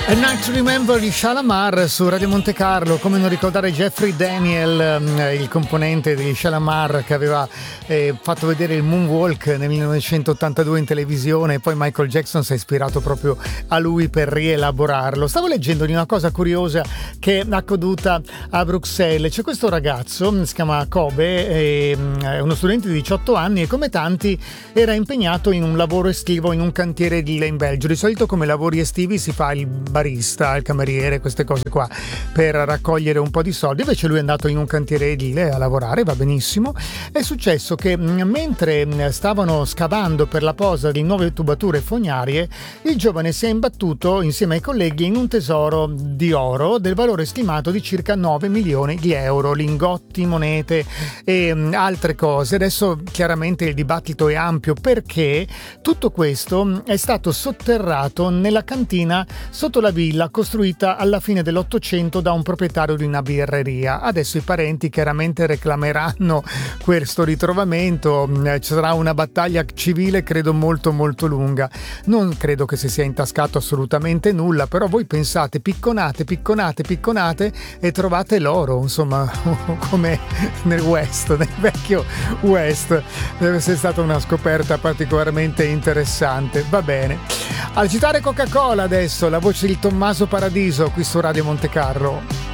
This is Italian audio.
A Night to Remember di Shalamar su Radio Monte Carlo. Come non ricordare Jeffrey Daniel, il componente di Shalamar che aveva fatto vedere il Moonwalk nel 1982 in televisione, e poi Michael Jackson si è ispirato proprio a lui per rielaborarlo. Stavo leggendo di una cosa curiosa che è accaduta a Bruxelles. C'è questo ragazzo, si chiama Kobe, è uno studente di 18 anni e come tanti era impegnato in un lavoro estivo in un cantiere edile in Belgio. Di solito come lavori estivi si fa il barista, il cameriere, queste cose qua per raccogliere un po' di soldi. Invece lui è andato in un cantiere edile a lavorare, va benissimo. È successo che mentre stavano scavando per la posa di nuove tubature fognarie, il giovane si è imbattuto insieme ai colleghi in un tesoro di oro del valore stimato di circa 9 milioni di euro, lingotti, monete e altre cose. Adesso chiaramente il dibattito è ampio perché tutto questo è stato sotterrato nella cantina sotto la villa costruita alla fine dell'Ottocento da un proprietario di una birreria. Adesso i parenti chiaramente reclameranno questo ritrovamento, ci sarà una battaglia civile credo molto molto lunga. Non credo che si sia intascato assolutamente nulla, però voi pensate, picconate e trovate l'oro, insomma, come nel West, nel vecchio West. Deve essere stata una scoperta particolarmente interessante. Va bene, al citare Coca-Cola adesso la voce di Tommaso Paradiso qui su Radio Monte Carlo.